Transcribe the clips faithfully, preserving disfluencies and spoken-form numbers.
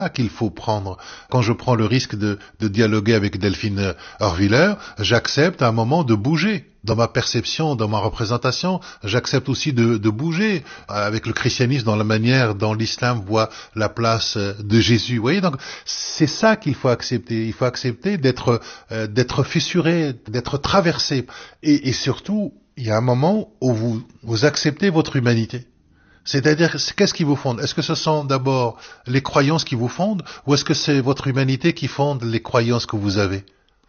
qu'il faut prendre. Quand je prends le risque de, de dialoguer avec Delphine Horviller, j'accepte à un moment de bouger. Dans ma perception, dans ma représentation, j'accepte aussi de, de bouger avec le christianisme dans la manière dont l'islam voit la place de Jésus. Vous voyez, donc c'est ça qu'il faut accepter. Il faut accepter d'être euh, d'être fissuré, d'être traversé. Et, et surtout, il y a un moment où vous, vous acceptez votre humanité. C'est-à-dire, qu'est-ce qui vous fonde? Est-ce que ce sont d'abord les croyances qui vous fondent, ou est-ce que c'est votre humanité qui fonde les croyances que vous avez?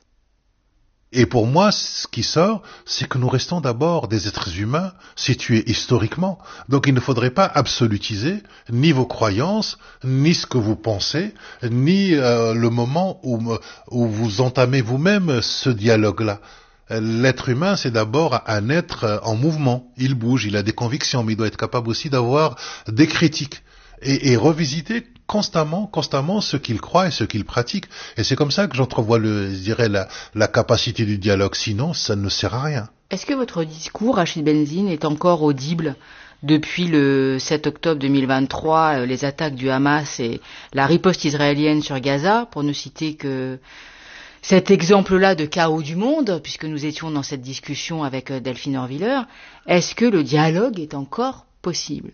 Et pour moi, ce qui sort, c'est que nous restons d'abord des êtres humains situés historiquement. Donc il ne faudrait pas absolutiser ni vos croyances, ni ce que vous pensez, ni euh, le moment où, où vous entamez vous-même ce dialogue-là. L'être humain, c'est d'abord un être en mouvement. Il bouge, il a des convictions, mais il doit être capable aussi d'avoir des critiques et, et revisiter constamment, constamment ce qu'il croit et ce qu'il pratique. Et c'est comme ça que j'entrevois, le, je dirais, la, la capacité du dialogue. Sinon, ça ne sert à rien. Est-ce que votre discours, Rachid Benzine, est encore audible depuis le sept octobre deux mille vingt-trois, les attaques du Hamas et la riposte israélienne sur Gaza, pour ne citer que cet exemple-là de chaos du monde, puisque nous étions dans cette discussion avec Delphine Horviller? Est-ce que le dialogue est encore possible?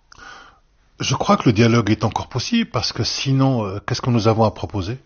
Je crois que le dialogue est encore possible, parce que sinon, euh, qu'est-ce que nous avons à proposer?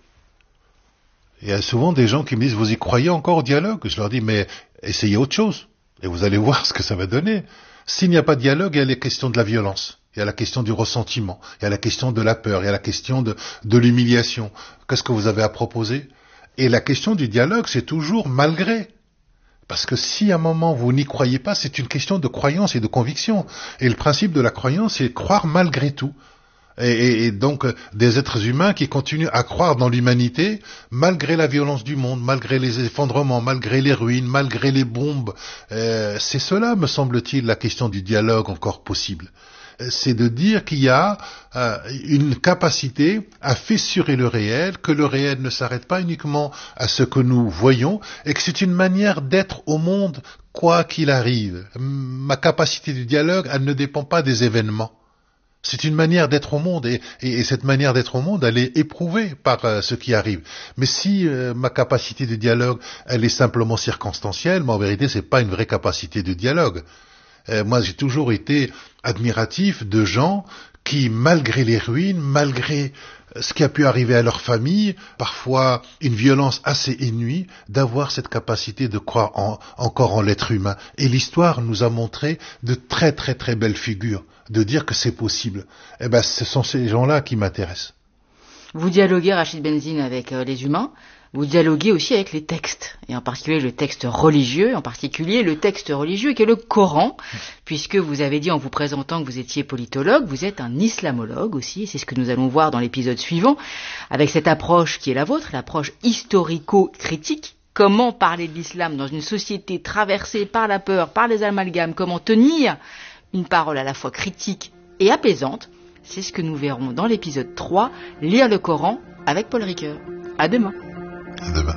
Il y a souvent des gens qui me disent, vous y croyez encore au dialogue? Je leur dis, mais essayez autre chose, et vous allez voir ce que ça va donner. S'il n'y a pas de dialogue, il y a les questions de la violence, il y a la question du ressentiment, il y a la question de la peur, il y a la question de, de l'humiliation. Qu'est-ce que vous avez à proposer? Et la question du dialogue, c'est toujours malgré. Parce que si à un moment vous n'y croyez pas, c'est une question de croyance et de conviction. Et le principe de la croyance, c'est croire malgré tout. Et, et, et donc, des êtres humains qui continuent à croire dans l'humanité, malgré la violence du monde, malgré les effondrements, malgré les ruines, malgré les bombes. Euh, c'est cela, me semble-t-il, la question du dialogue encore possible. C'est de dire qu'il y a euh, une capacité à fissurer le réel, que le réel ne s'arrête pas uniquement à ce que nous voyons, et que c'est une manière d'être au monde quoi qu'il arrive. Ma capacité de dialogue, elle ne dépend pas des événements. C'est une manière d'être au monde, et, et, et cette manière d'être au monde, elle est éprouvée par euh, ce qui arrive. Mais si euh, ma capacité de dialogue, elle est simplement circonstancielle, mais en vérité, c'est pas une vraie capacité de dialogue. Euh, moi, j'ai toujours été admiratif de gens qui, malgré les ruines, malgré ce qui a pu arriver à leur famille, parfois une violence assez inouïe, d'avoir cette capacité de croire en, encore en l'être humain. Et l'histoire nous a montré de très très très belles figures, de dire que c'est possible. Eh ben, ce sont ces gens-là qui m'intéressent. Vous dialoguez, Rachid Benzine, avec euh, les humains. Vous dialoguez aussi avec les textes, et en particulier le texte religieux, en particulier le texte religieux qui est le Coran, puisque vous avez dit en vous présentant que vous étiez politologue, vous êtes un islamologue aussi, et c'est ce que nous allons voir dans l'épisode suivant, avec cette approche qui est la vôtre, l'approche historico-critique. Comment parler de l'islam dans une société traversée par la peur, par les amalgames, comment tenir une parole à la fois critique et apaisante, c'est ce que nous verrons dans l'épisode trois, lire le Coran avec Paul Ricoeur. À demain. À demain.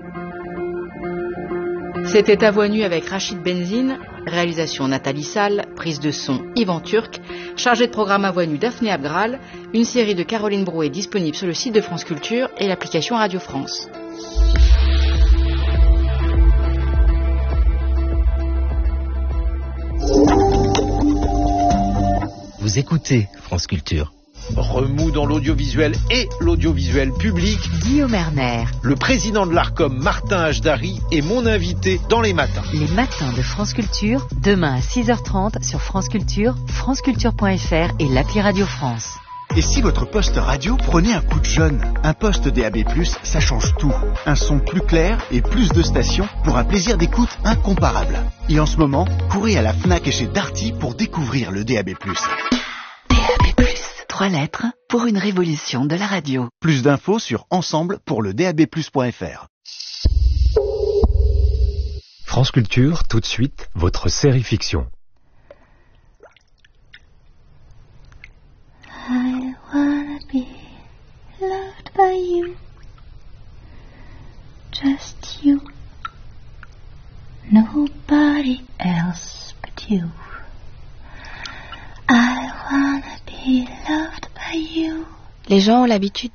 C'était À Voix Nue avec Rachid Benzine, réalisation Nathalie Salle, prise de son Yvan Turc, chargé de programme À Voix Nue Daphné Abgral, une série de Caroline Brouet disponible sur le site de France Culture et l'application Radio France. Vous écoutez France Culture. Remous dans l'audiovisuel et l'audiovisuel public. Guillaume Erner. Le président de l'Arcom, Martin Hajdari, est mon invité dans les matins. Les matins de France Culture, demain à six heures trente sur France Culture, franceculture point f r et l'appli Radio France. Et si votre poste radio prenait un coup de jeune? Un poste D A B plus, ça change tout. Un son plus clair et plus de stations pour un plaisir d'écoute incomparable. Et en ce moment, courez à la Fnac et chez Darty pour découvrir le D A B plus. D A B plus, trois lettres pour une révolution de la radio. Plus d'infos sur ensemble pour le D A B plus point f r. France Culture, tout de suite, votre série fiction. I wanna be loved by you, just you, nobody else but you. I wanna be loved by you, Les gens ont l'habitude